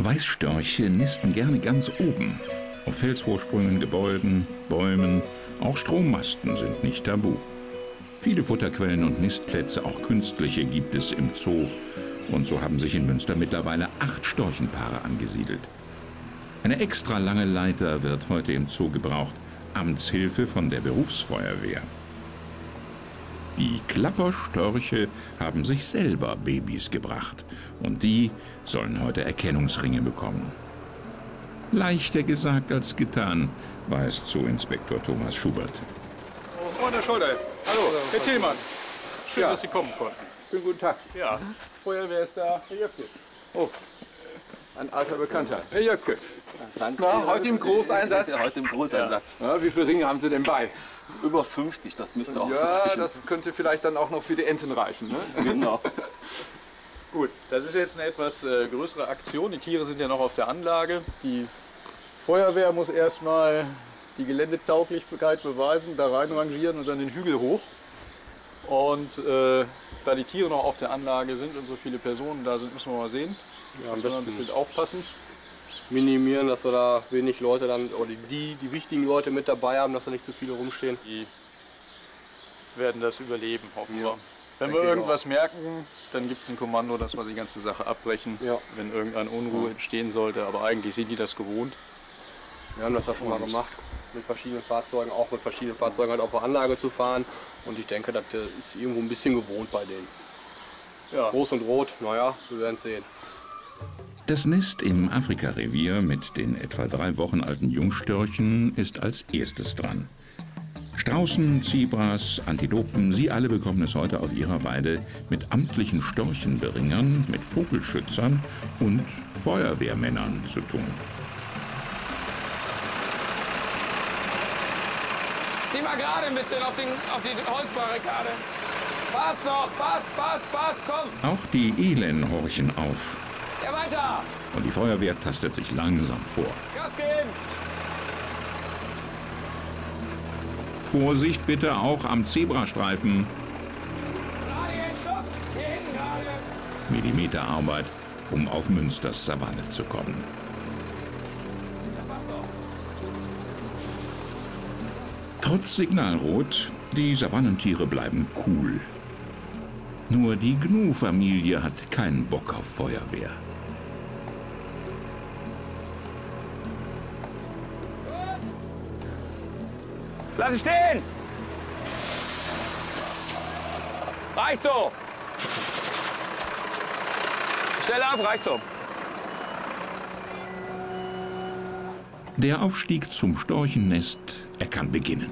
Weißstörche nisten gerne ganz oben. Auf Felsvorsprüngen, Gebäuden, Bäumen, auch Strommasten sind nicht tabu. Viele Futterquellen und Nistplätze, auch künstliche, gibt es im Zoo. Und so haben sich in Münster mittlerweile 8 Storchenpaare angesiedelt. Eine extra lange Leiter wird heute im Zoo gebraucht, Amtshilfe von der Berufsfeuerwehr. Die Klapperstörche haben sich selber Babys gebracht und die sollen heute Erkennungsringe bekommen. Leichter gesagt als getan, weiß Zooinspektor Thomas Schubert. Freund der Scholder. Hallo, Herr Thielmann. Schön, dass Sie kommen konnten. Schönen guten Tag. Ja, Feuerwehr ist da. Herr Jöpkes. Oh, ein alter Bekannter. Herr Jöpkes. Danke. Na, heute im Großeinsatz? Ja, heute im Großeinsatz. Ja, wie viele Ringe haben Sie denn bei? Über 50, das müsste auch Ja, sein. das könnte vielleicht dann auch noch für die Enten reichen. Ne? Genau. Gut, das ist jetzt eine etwas größere Aktion. Die Tiere sind ja noch auf der Anlage. Die Feuerwehr muss erstmal die Geländetauglichkeit beweisen, da reinrangieren und dann den Hügel hoch. Und da die Tiere noch auf der Anlage sind und so viele Personen da sind, müssen wir mal sehen. Ja, müssen wir ein bisschen aufpassen. Minimieren, dass wir da wenig Leute dann, oder die wichtigen Leute mit dabei haben, dass da nicht zu viele rumstehen. Die werden das überleben, hoffen wir. Ja, Wenn wir irgendwas merken, dann gibt es ein Kommando, dass wir die ganze Sache abbrechen, Ja. wenn irgendeine Unruhe entstehen sollte. Aber eigentlich sind die das gewohnt. Wir haben das ja schon mal gemacht, mit verschiedenen Fahrzeugen, auch mit verschiedenen Fahrzeugen halt auf der Anlage zu fahren. Und ich denke, das ist irgendwo ein bisschen gewohnt bei denen. Ja. Groß und rot, naja, wir werden es sehen. Das Nest im Afrikarevier mit den etwa 3 Wochen alten Jungstörchen ist als erstes dran. Straußen, Zebras, Antilopen, sie alle bekommen es heute auf ihrer Weide mit amtlichen Storchenberingern, mit Vogelschützern und Feuerwehrmännern zu tun. Zieh mal gerade ein bisschen auf die Holzbarrikade. Passt noch, passt, komm. Auch die Elen horchen auf. Ja, weiter. Und die Feuerwehr tastet sich langsam vor. Gas geben. Vorsicht bitte auch am Zebrastreifen. Gerade jetzt, stopp. Hier hinten gerade. Millimeterarbeit, um auf Münsters Savanne zu kommen. Trotz Signalrot, die Savannentiere bleiben cool. Nur die Gnu-Familie hat keinen Bock auf Feuerwehr. Lass ihn stehen. Reicht so. Schnell ab, reicht so. Der Aufstieg zum Storchennest, er kann beginnen.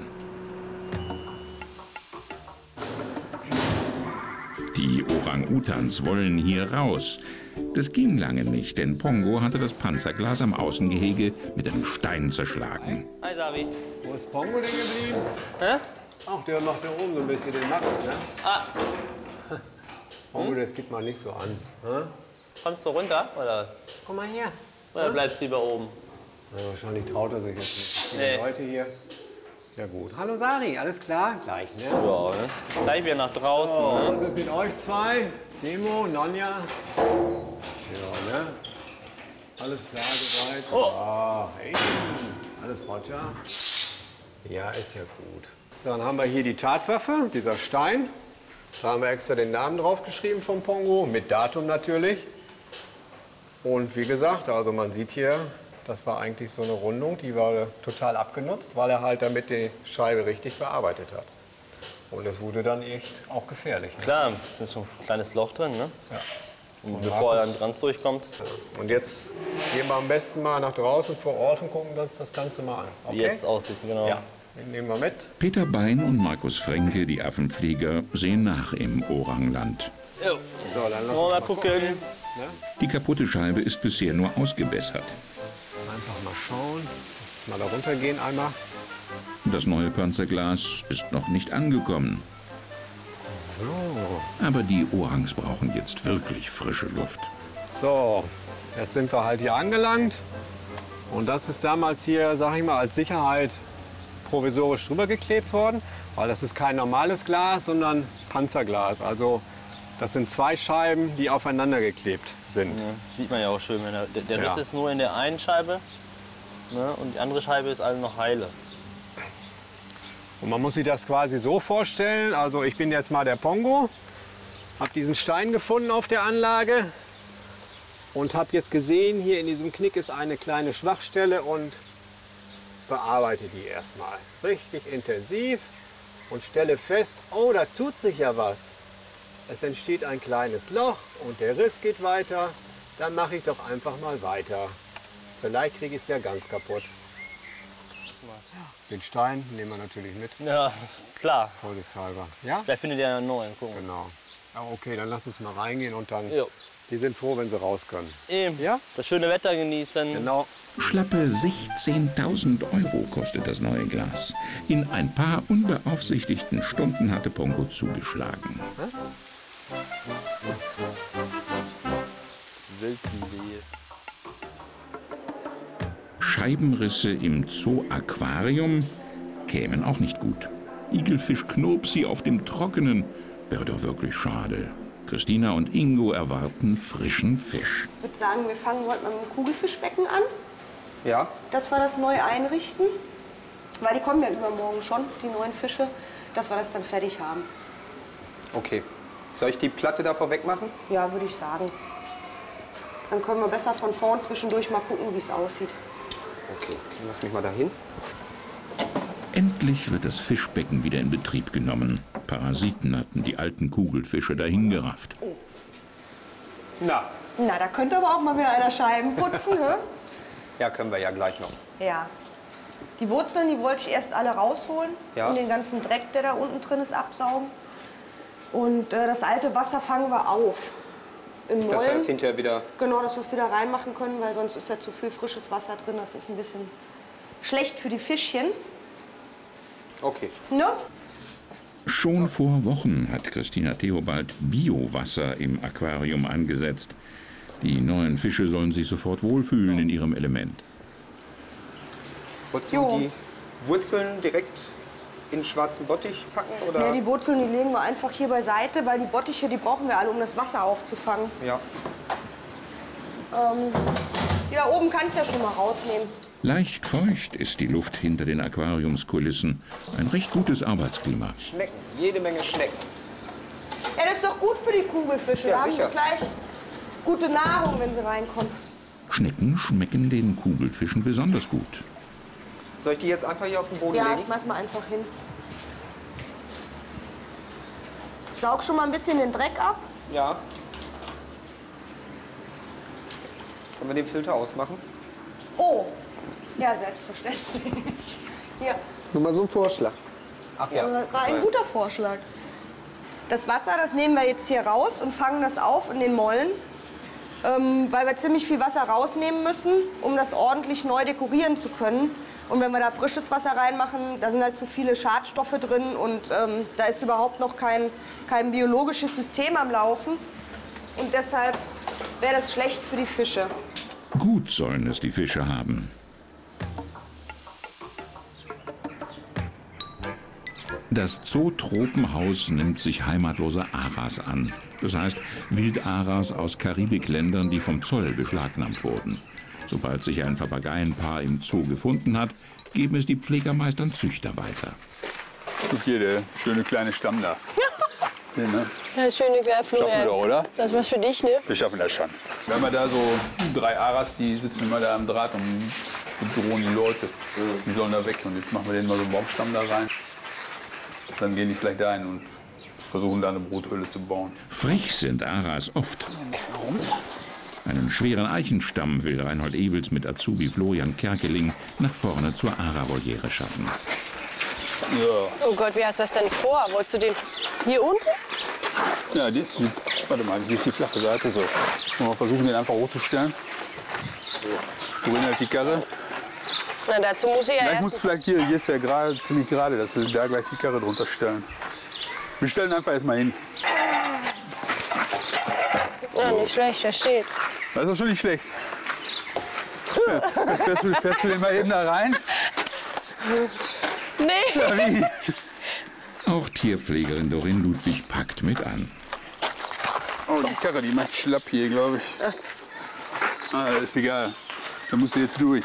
Die Orang-Utans wollen hier raus. Das ging lange nicht, denn Pongo hatte das Panzerglas am Außengehege mit einem Stein zerschlagen. Hi, Sari. Wo ist Pongo denn geblieben? Hä? Ach, der macht da oben so ein bisschen den Max, ne? Ah, Pongo, das geht mal nicht so an. Hä? kommst du runter, oder? Komm mal her. Oder bleibst du lieber oben? Ja, wahrscheinlich traut er sich jetzt nicht. Viele Nee. Leute hier. Ja gut. Hallo Sari, alles klar? Gleich, ne? Ja, ne? Gleich wieder nach draußen, Oh, was ne? ist mit euch zwei? Demo, Nonja? Ja, ne? Alles klar soweit? Oh. Ja, hey. Alles Roger? Ja, ist ja gut. So, dann haben wir hier die Tatwaffe, dieser Stein. Da haben wir extra den Namen draufgeschrieben vom Pongo, mit Datum natürlich. Und wie gesagt, also man sieht hier, das war eigentlich so eine Rundung, die war total abgenutzt, weil er halt damit die Scheibe richtig bearbeitet hat. Und das wurde dann echt auch gefährlich. Ne? Klar, ist so ein kleines Loch drin, ne? Ja. Und bevor er dann Trans durchkommt, Und jetzt gehen wir am besten mal nach draußen vor Ort und gucken uns das Ganze mal an. wie jetzt aussieht, genau. Ja, den nehmen wir mit. Peter Bein und Markus Fränke, die Affenpfleger, sehen nach im Orangland. Jo. So, dann lass Wollen wir uns mal mal gucken. Die kaputte Scheibe ist bisher nur ausgebessert. einfach mal schauen. Jetzt mal da runtergehen einmal. Das neue Panzerglas ist noch nicht angekommen. So. Aber die Orangs brauchen jetzt wirklich frische Luft. So, jetzt sind wir halt hier angelangt. Und das ist damals hier, sag ich mal, als Sicherheit provisorisch drüber geklebt worden. Weil das ist kein normales Glas, sondern Panzerglas. Also Das sind 2 Scheiben, die aufeinander geklebt sind. Ja, sieht man ja auch schön, wenn der Riss Ja. ist nur in der einen Scheibe, ne, und die andere Scheibe ist alle noch heile. Und man muss sich das quasi so vorstellen, also ich bin jetzt mal der Pongo, habe diesen Stein gefunden auf der Anlage und habe jetzt gesehen, hier in diesem Knick ist eine kleine Schwachstelle und bearbeite die erstmal richtig intensiv und stelle fest, oh, da tut sich ja was. Es entsteht ein kleines Loch und der Riss geht weiter, dann mache ich doch einfach mal weiter. Vielleicht kriege ich es ja ganz kaputt. Den Stein nehmen wir natürlich mit, Ja, klar. vorsichtshalber. Ja? Vielleicht findet ihr einen neuen. Gucken. Genau. Ja, okay, dann lass uns mal reingehen und dann, Jo. die sind froh, wenn sie raus können. Eben. Ja? Das schöne Wetter genießen. Genau. Schlappe 16.000 € kostet das neue Glas. In ein paar unbeaufsichtigten Stunden hatte Pongo zugeschlagen. Wildsehe. Scheibenrisse im Zoo-Aquarium kämen auch nicht gut. Igelfisch Knurpsi auf dem Trockenen wäre doch wirklich schade. Christina und Ingo erwarten frischen Fisch. Ich würde sagen, wir fangen heute mit dem Kugelfischbecken an. Ja. Dass wir das neu einrichten. Weil die kommen ja übermorgen schon, die neuen Fische. Dass wir das dann fertig haben. Okay. Soll ich die Platte davor wegmachen? Ja, würde ich sagen. Dann können wir besser von vorn zwischendurch mal gucken, wie es aussieht. Okay, dann lass mich mal dahin. Endlich wird das Fischbecken wieder in Betrieb genommen. Parasiten hatten die alten Kugelfische dahingerafft. Na. Na, da könnte aber auch mal wieder einer Scheiben putzen, hä? Ja, können wir ja gleich noch. Ja. Die Wurzeln, die wollte ich erst alle rausholen Ja. und den ganzen Dreck, der da unten drin ist, absaugen. Und das alte Wasser fangen wir auf. Im Dass wir das Mollen. hinterher wieder... Genau, dass wir es wieder reinmachen können, weil sonst ist ja zu viel frisches Wasser drin. Das ist ein bisschen schlecht für die Fischchen. Okay. Ne? Schon vor Wochen hat Christina Theobald Biowasser im Aquarium angesetzt. Die neuen Fische sollen sich sofort wohlfühlen in ihrem Element. Wolltest Jo. du die Wurzeln direkt in schwarzen Bottich packen? Oder? Ja, die Wurzeln, die legen wir einfach hier beiseite, weil die Bottiche, die brauchen wir alle, um das Wasser aufzufangen. Ja. Die da oben kannst du ja schon mal rausnehmen. Leicht feucht ist die Luft hinter den Aquariumskulissen. Ein recht gutes Arbeitsklima. Schnecken. Jede Menge Schnecken. Ja, das ist doch gut für die Kugelfische. Ja, da haben sicher. sie gleich gute Nahrung, wenn sie reinkommen. Schnecken schmecken den Kugelfischen besonders gut. Soll ich die jetzt einfach hier auf den Boden Ja, legen? schmeiß mal einfach hin. Saug schon mal ein bisschen den Dreck ab. Ja. Können wir den Filter ausmachen? Oh, ja, selbstverständlich. Hier, Nur mal so ein Vorschlag. Ach war ein guter Vorschlag. Das Wasser, das nehmen wir jetzt hier raus und fangen das auf in den Mollen, weil wir ziemlich viel Wasser rausnehmen müssen, um das ordentlich neu dekorieren zu können. Und wenn wir da frisches Wasser reinmachen, da sind halt zu viele Schadstoffe drin und da ist überhaupt noch kein biologisches System am Laufen. Und deshalb wäre das schlecht für die Fische. Gut sollen es die Fische haben. Das Zootropenhaus nimmt sich heimatlose Aras an. Das heißt Wildaras aus Karibikländern, die vom Zoll beschlagnahmt wurden. Sobald sich ein Papageienpaar im Zoo gefunden hat, geben es die Pflegermeister Züchter weiter. Guck hier, der schöne kleine Stamm da. Den, ne? Ja, schöne kleine Schaffen wir Florian. doch, oder? Das ist was für dich, ne? Wir schaffen das schon. Wir haben ja da so 3 Aras, die sitzen immer da am Draht und bedrohen die Leute. Die sollen da weg. Und jetzt machen wir denen mal so einen Baumstamm da rein. Dann gehen die vielleicht da hin und versuchen da eine Bruthöhle zu bauen. Frech sind Aras oft. Einen schweren Eichenstamm will Reinhold Ewels mit Azubi Florian Kerkeling nach vorne zur Ara-Voliere schaffen. Ja, Oh Gott, wie hast du das denn vor? Wolltest du den hier unten? ja warte mal, hier ist die flache Seite so. Mal versuchen, den einfach hochzustellen. Du bringst halt die Karre. Na, dazu muss ich ja Vielleicht muss erst... vielleicht hier ist ja gerade ziemlich gerade, dass wir da gleich die Karre drunter stellen. Wir stellen einfach erstmal hin. Ja, nicht schlecht, versteht. Das ist doch schon nicht schlecht. Jetzt fährst du den mal eben da rein. Nee. Ja, wie? Auch Tierpflegerin Dorin Ludwig packt mit an. Oh, die Karre, die macht schlapp hier, glaube ich. Ah, ist egal. Da musst du jetzt durch.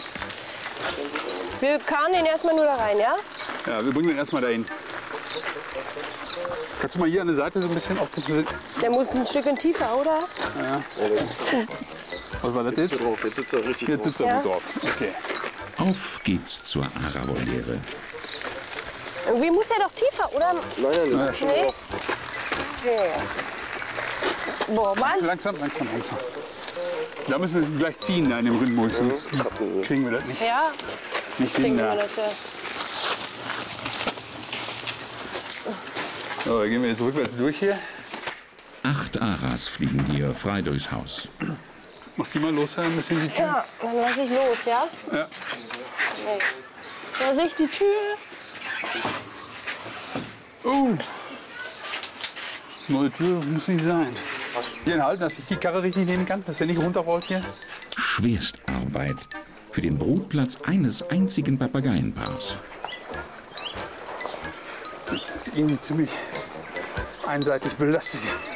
Wir karren den erstmal nur da rein, ja? Ja, wir bringen den erstmal dahin. Kannst du mal hier an der Seite so ein bisschen aufpassen? Der muss ein Stückchen tiefer, oder? Ja. Was war das jetzt? Jetzt sitzt er richtig Jetzt sitzt er gut drauf. Okay. Auf geht's zur Ara-Voliere. Irgendwie muss er doch tiefer, oder? Nein. Nee? Okay. Boah, Mann. Langsam. Da müssen wir gleich ziehen da in dem Rhythmus, sonst kriegen wir das nicht. Ja, Nicht hin denken wir da. das ja. So, dann gehen wir jetzt rückwärts durch hier. 8 Aras fliegen hier frei durchs Haus. Mach die mal los, ein bisschen die Tür. Ja, dann lass ich los, ja? Ja. Nee. Da sehe ich die Tür. Oh. Neue Tür muss nicht sein. Hier halten, dass ich die Karre richtig nehmen kann, dass er nicht runterrollt hier. Schwerstarbeit für den Brutplatz eines einzigen Papageienpaars. Das ist irgendwie ziemlich einseitig belastet.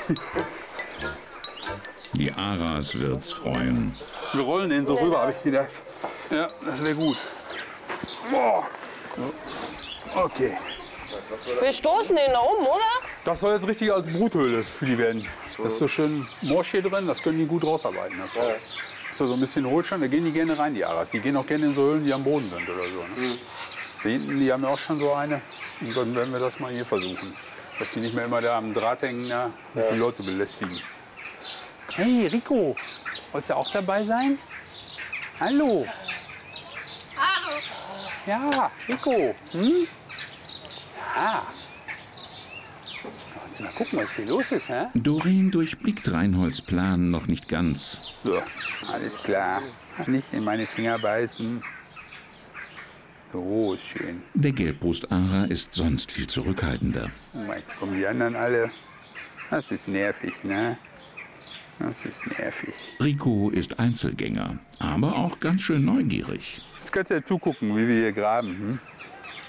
Die Aras wird's freuen. Wir rollen den so rüber, habe ich gedacht. Ja, das wäre gut. Boah. Okay. Wir stoßen den da um, oder? Das soll jetzt richtig als Bruthöhle für die werden. Das ist so schön Morsch hier drin, das können die gut rausarbeiten. Das Holz. Ist so ein bisschen Hohlstand, da gehen die gerne rein, die Aras. Die gehen auch gerne in so Höhlen, die am Boden sind oder so. Ne? Da hinten, die haben ja auch schon so eine. Und dann werden wir das mal hier versuchen. Dass die nicht mehr immer da am Draht hängen und die Leute belästigen. Hey Rico, wolltest du auch dabei sein? Hallo. Hallo. Ja, Rico. Hm? Ja. Willst du mal gucken, was hier los ist, hä? Doreen durchblickt Reinholds Plan noch nicht ganz. So, alles klar. Nicht in meine Finger beißen. So, ist schön. Der Gelbbrust-Ara ist sonst viel zurückhaltender. Oh, jetzt kommen die anderen alle. Das ist nervig, ne? Das ist nervig. Rico ist Einzelgänger, aber auch ganz schön neugierig. Jetzt kannst du ja zugucken, wie wir hier graben.